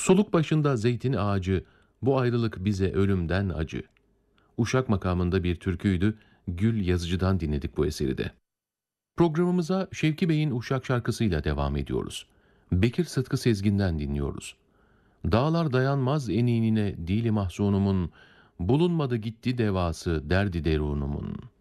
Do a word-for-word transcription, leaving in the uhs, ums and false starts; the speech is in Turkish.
Soluk başında zeytin ağacı, bu ayrılık bize ölümden acı. Uşak makamında bir türküydü, Gül Yazıcı'dan dinledik bu eseri de. Programımıza Şevki Bey'in Uşak şarkısıyla devam ediyoruz. Bekir Sıtkı Sezgin'den dinliyoruz. Dağlar dayanmaz eninine dili mahzunumun, bulunmadı gitti devası derdi derunumun.